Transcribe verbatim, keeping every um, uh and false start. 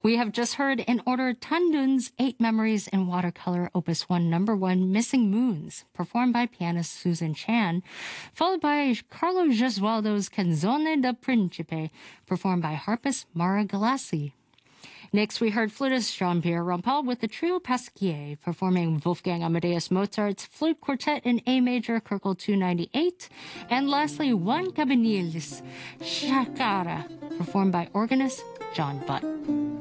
We have just heard in order Tandun's Eight Memories in Watercolor, Opus one, Number one, Missing Moons, performed by pianist Susan Chan, followed by Carlo Gesualdo's Canzone da Principe, performed by harpist Mara Galassi. Next, we heard flutist Jean-Pierre Rampal with the trio Pasquier, performing Wolfgang Amadeus Mozart's Flute Quartet in A major, Köchel two ninety-eight. And lastly, Juan Cabanilles' Chacara, performed by organist John Butt.